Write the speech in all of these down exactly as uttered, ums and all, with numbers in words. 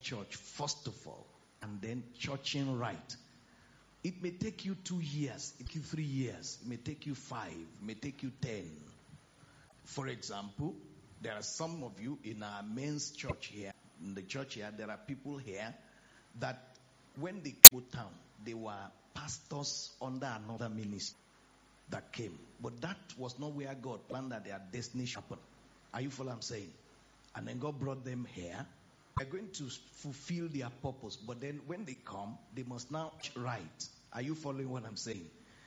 church first of all, and then churching right. It may take you two years, it may take you three years, it may take you five, it may take you ten. For example, there are some of you in our men's church here, in the church here, there are people here that when they came to town, they were pastors under another ministry that came. But that was not where God planned that their destiny should happen. Are you following what I'm saying? And then God brought them here. They're going to fulfill their purpose. But then when they come, they must now right. Are you following what I'm saying?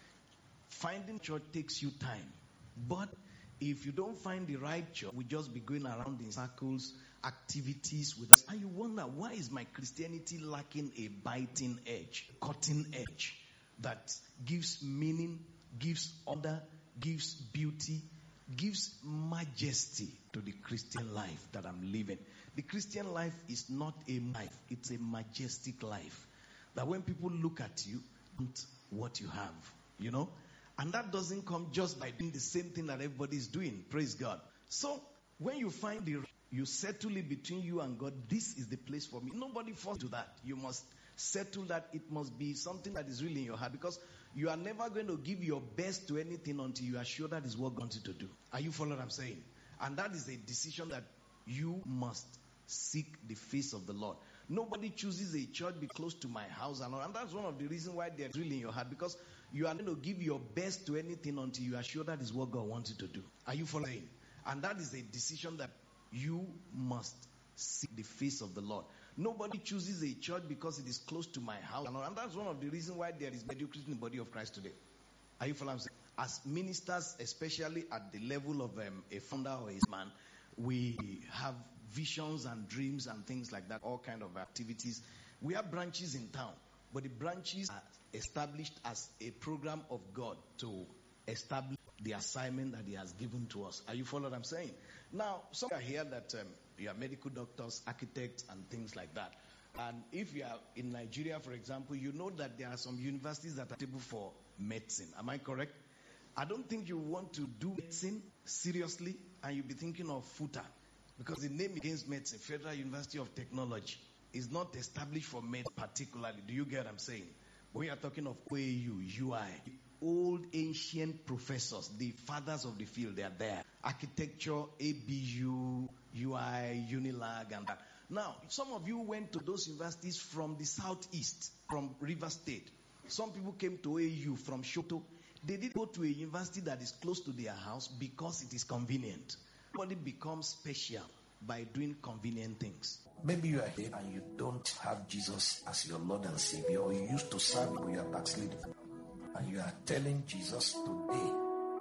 Finding church takes you time. But if you don't find the right church, we just be going around in circles, activities with us. And you wonder, why is my Christianity lacking a biting edge, cutting edge that gives meaning, gives order, gives beauty, gives majesty to the Christian life that I'm living. The Christian life is not a life, it's a majestic life. That when people look at you, what you have, you know? And that doesn't come just by doing the same thing that everybody is doing. Praise God. So, when you find the, you settle it between you and God, this is the place for me. Nobody falls to that. You must settle that. It must be something that is really in your heart, because you are never going to give your best to anything until you are sure that is what God wants you to do. Are you following what I'm saying? And that is a decision that you must seek the face of the Lord. Nobody chooses a church be close to my house and all. And that's one of the reasons why they're really in your heart, because you are going to give your best to anything until you are sure that is what God wants you to do. Are you following? And that is a decision that you must seek the face of the Lord. Nobody chooses a church because it is close to my house and all. And that's one of the reasons why there is mediocrity in the body of Christ today. Are you following? As ministers, especially at the level of um, a founder or a man, we have visions and dreams and things like that, all kind of activities. We have branches in town, but the branches are established as a program of God to establish the assignment that He has given to us. Are you following what I'm saying? Now, some are here that um, you are medical doctors, architects, and things like that. And if you are in Nigeria, for example, you know that there are some universities that are able for medicine. Am I correct? I don't think you want to do medicine seriously and you'll be thinking of FUTA, because the name against medicine, Federal University of Technology, is not established for medicine particularly. Do you get what I'm saying? When you are talking of O A U, U I, old ancient professors, the fathers of the field, they are there. Architecture, A B U, U I, Unilag, and that. Now, some of you went to those universities from the southeast, from River State. Some people came to O A U from Shoto. They did go to a university that is close to their house because it is convenient. Nobody becomes special by doing convenient things. Maybe you are here and you don't have Jesus as your Lord and Savior, or you used to serve but you are backsliding. And you are telling Jesus today,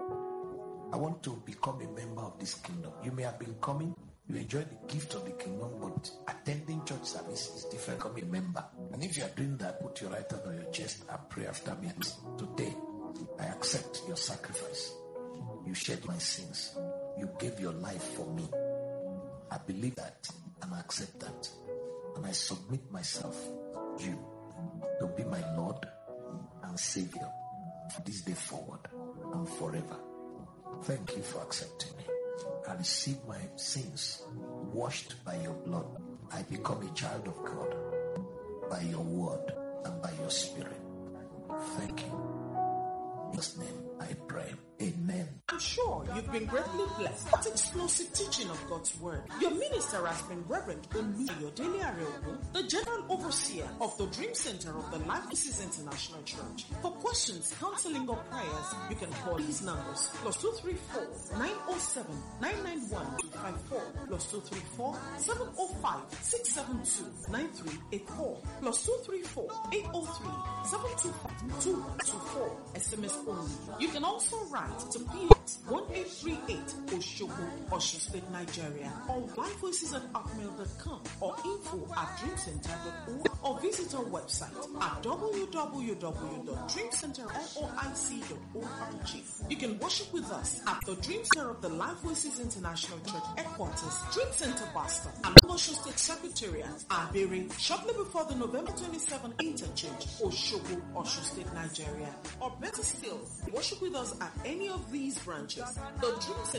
I want to become a member of this kingdom. You may have been coming, you enjoy the gift of the kingdom, but attending church service is different from a member. And if you are doing that, put your right hand on your chest and pray after me. Today, I accept your sacrifice. You shed my sins. You gave your life for me. I believe that and I accept that. And I submit myself to you to be my Lord and Savior for this day forward and forever. Thank you for accepting me. I receive my sins washed by your blood. I become a child of God by your word and by your spirit. Thank you. In His name I pray. Amen. I'm sure you've been greatly blessed with explosive teaching of God's Word. Your minister has been Reverend Oluyodele Areogun, the General Overseer of the Dream Center of the Life Voices International Church. For questions, counseling, or prayers, you can call these numbers: plus two three four, nine oh seven, nine nine one, two five four, plus two three four, seven oh five, six seven two, nine three eight four, plus two three four, eight oh three, seven two five, two two four, S M S only. You can also write to P X one eight three eight Oshogo, Osun State, Nigeria, or life voices at hotmail dot com, or info at dreamcenter dot org, or visit our website at w w w dot dream center loic dot org. You can worship with us at the Dream Center of the Life Voices International Church headquarters, Dream Center Boston, and Osun State Secretariat, Abere, shortly before the November twenty-seventh interchange, Oshogo, Osun State, Nigeria. Or better still, worship with us at any of these branches. The Dream Center